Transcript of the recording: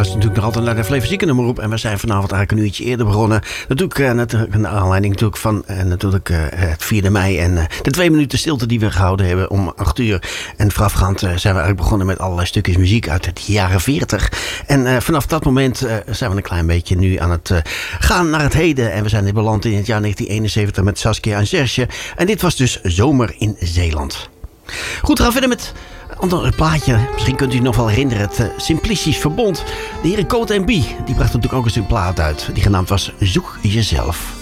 luistert natuurlijk nog altijd naar de Flevozieke nummer op. En we zijn vanavond eigenlijk een uurtje eerder begonnen. Natuurlijk een aanleiding van het 4e mei. En de 2 minuten stilte die we gehouden hebben om 8 uur. En voorafgaand zijn we eigenlijk begonnen met allerlei stukjes muziek uit de jaren 40. En vanaf dat moment zijn we een klein beetje nu aan het gaan naar het heden. En we zijn beland in het jaar 1971 met Saskia en Serge. En dit was dus Zomer in Zeeland. Goed, we gaan verder met een ander plaatje. Misschien kunt u het nog wel herinneren. Het Simplicisch Verbond. De heren Coat en Bie, die bracht natuurlijk ook eens een plaat uit. Die genaamd was Zoek Jezelf.